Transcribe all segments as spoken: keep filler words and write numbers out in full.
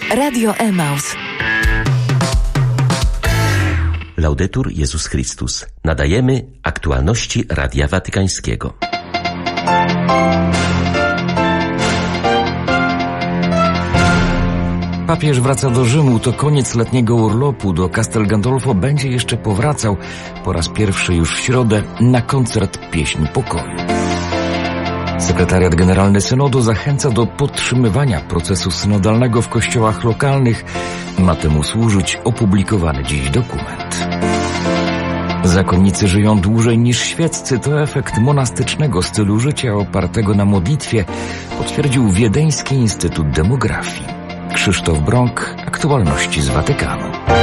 Radio Emaus. Laudetur Jezus Chrystus. Nadajemy aktualności Radia Watykańskiego. Papież wraca do Rzymu. To koniec letniego urlopu. Do Castel Gandolfo będzie jeszcze powracał po raz pierwszy już w środę na koncert Pieśń Pokoju. Sekretariat Generalny Synodu zachęca do podtrzymywania procesu synodalnego w kościołach lokalnych. Ma temu służyć opublikowany dziś dokument. Zakonnicy żyją dłużej niż świeccy. To efekt monastycznego stylu życia opartego na modlitwie, potwierdził Wiedeński Instytut Demografii. Krzysztof Brąk, aktualności z Watykanu.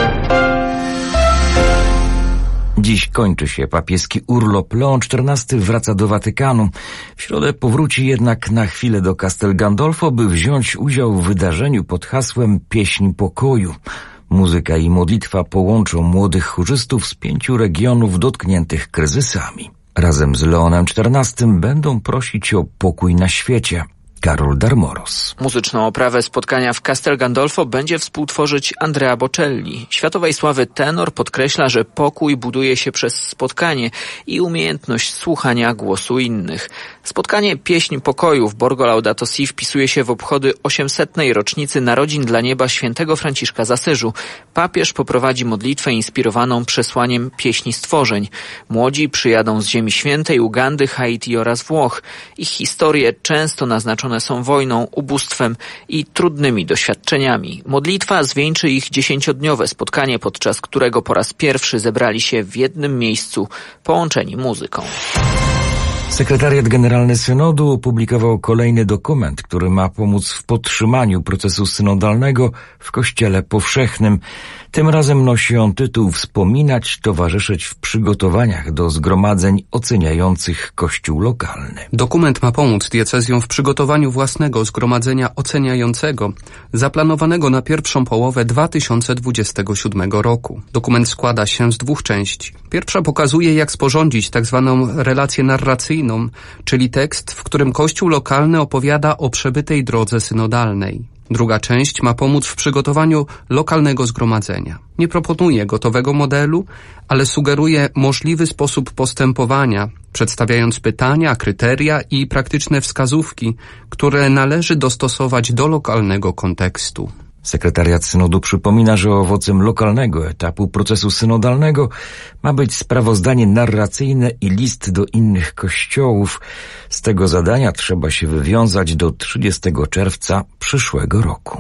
Dziś kończy się papieski urlop. Leon czternasty wraca do Watykanu. W środę powróci jednak na chwilę do Castel Gandolfo, by wziąć udział w wydarzeniu pod hasłem Pieśń Pokoju. Muzyka i modlitwa połączą młodych chórzystów z pięciu regionów dotkniętych kryzysami. Razem z Leonem czternastym będą prosić o pokój na świecie. Karol Darmoros. Muzyczną oprawę spotkania w Castel Gandolfo będzie współtworzyć Andrea Bocelli. Światowej sławy tenor podkreśla, że pokój buduje się przez spotkanie i umiejętność słuchania głosu innych. Spotkanie Pieśń Pokoju w Borgo Laudato Si wpisuje się w obchody osiemsetnej rocznicy narodzin dla nieba świętego Franciszka z Asyżu. Papież poprowadzi modlitwę inspirowaną przesłaniem Pieśni Stworzeń. Młodzi przyjadą z Ziemi Świętej, Ugandy, Haiti oraz Włoch. Ich historie często naznaczone są wojną, ubóstwem i trudnymi doświadczeniami. Modlitwa zwieńczy ich dziesięciodniowe spotkanie, podczas którego po raz pierwszy zebrali się w jednym miejscu, połączeni muzyką. Sekretariat Generalny Synodu opublikował kolejny dokument, który ma pomóc w podtrzymaniu procesu synodalnego w Kościele Powszechnym. Tym razem nosi on tytuł Wspominać, towarzyszyć w przygotowaniach do zgromadzeń oceniających Kościół lokalny. Dokument ma pomóc diecezjom w przygotowaniu własnego zgromadzenia oceniającego, zaplanowanego na pierwszą połowę dwa tysiące dwudziestego siódmego roku. Dokument składa się z dwóch części. Pierwsza pokazuje, jak sporządzić tak zwaną relację narracyjną, czyli tekst, w którym Kościół lokalny opowiada o przebytej drodze synodalnej. Druga część ma pomóc w przygotowaniu lokalnego zgromadzenia. Nie proponuje gotowego modelu, ale sugeruje możliwy sposób postępowania, przedstawiając pytania, kryteria i praktyczne wskazówki, które należy dostosować do lokalnego kontekstu. Sekretariat Synodu przypomina, że owocem lokalnego etapu procesu synodalnego ma być sprawozdanie narracyjne i list do innych kościołów. Z tego zadania trzeba się wywiązać do trzydziestego czerwca przyszłego roku.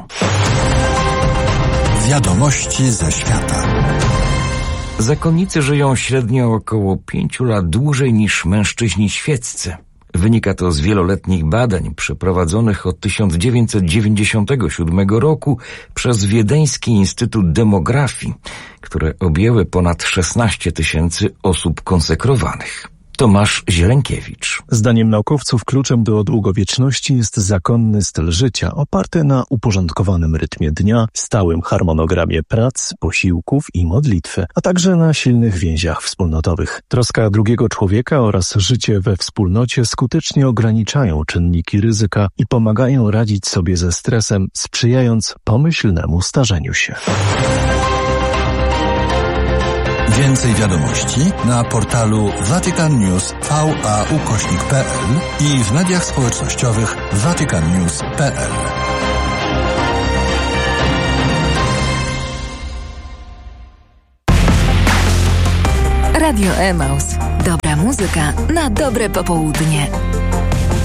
Wiadomości ze świata. Zakonnicy żyją średnio około pięciu lat dłużej niż mężczyźni świeccy. Wynika to z wieloletnich badań przeprowadzonych od tysiąc dziewięćset dziewięćdziesiątego siódmego roku przez Wiedeński Instytut Demografii, które objęły ponad szesnaście tysięcy osób konsekrowanych. Tomasz Zieleńkiewicz. Zdaniem naukowców kluczem do długowieczności jest zakonny styl życia oparty na uporządkowanym rytmie dnia, stałym harmonogramie prac, posiłków i modlitwy, a także na silnych więziach wspólnotowych. Troska drugiego człowieka oraz życie we wspólnocie skutecznie ograniczają czynniki ryzyka i pomagają radzić sobie ze stresem, sprzyjając pomyślnemu starzeniu się. Więcej wiadomości na portalu Vatican News V A ukośnik P L i w mediach społecznościowych Vatican News kropka P L. Radio Emaus. Dobra muzyka na dobre popołudnie.